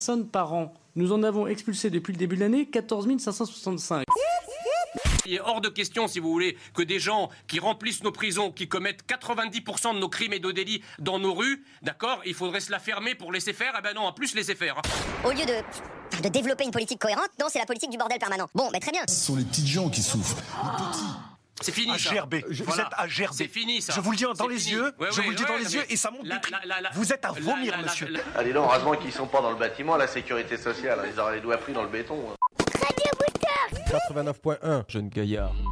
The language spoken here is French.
personnes par an. Nous en avons expulsé depuis le début de l'année 14 565. Il est hors de question, si vous voulez, que des gens qui remplissent nos prisons, qui commettent 90% de nos crimes et de délits dans nos rues, d'accord, il faudrait se la fermer pour laisser faire. Eh ben non, en plus laisser faire. Hein. Au lieu de développer une politique cohérente, non, c'est la politique du bordel permanent. Bon, mais très bien. Ce sont les petites gens qui souffrent. Les petits. C'est fini, ça. AGRB. Vous êtes AGRB. C'est fini, ça. Je vous le dis dans les fini. yeux. Ouais, je vous le dis dans les mais yeux et ça monte la- du prix. la- Vous êtes à vomir, monsieur. Allez, non, heureusement qu'ils sont pas dans le bâtiment, la sécurité sociale. Ils auraient les doigts pris dans le béton. 89.1 Jeune Gaillard.